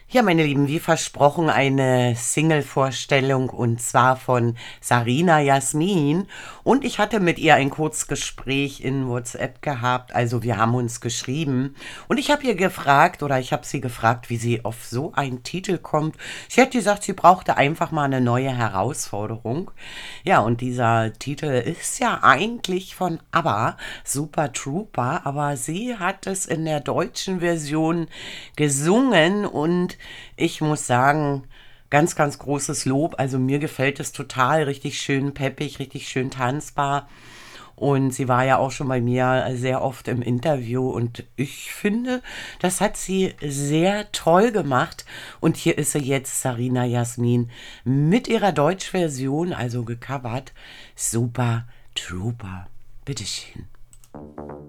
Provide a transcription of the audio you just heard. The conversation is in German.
Ja, meine Lieben, wie versprochen eine Single-Vorstellung und zwar von Sarina Jasmin. Und ich hatte mit ihr ein Kurzgespräch in WhatsApp gehabt. Also wir haben uns geschrieben und ich habe ihr gefragt oder ich habe sie gefragt, wie sie auf so einen Titel kommt. Sie hat gesagt, sie brauchte einfach mal eine neue Herausforderung. Ja, und dieser Titel ist ja eigentlich von ABBA, Super Trooper, aber sie hat es in der deutschen Version gesungen und ich muss sagen, ganz, ganz großes Lob. Also mir gefällt es total, richtig schön peppig, richtig schön tanzbar. Und sie war ja auch schon bei mir sehr oft im Interview und ich finde, das hat sie sehr toll gemacht. Und hier ist sie jetzt, Sarina Jasmin, mit ihrer Deutschversion, also gecovert, Super Trooper. Bitteschön.